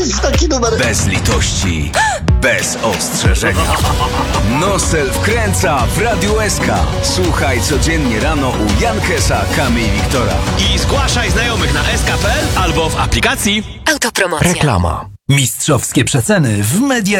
Jest taki numer. Bez litości, bez ostrzeżenia. Nosel wkręca w Radiu SK. Słuchaj codziennie rano u Jankesa, Kamy i Wiktora. I zgłaszaj znajomych na sk.pl albo w aplikacji. Autopromocja. Reklama. Mistrzowskie przeceny w Media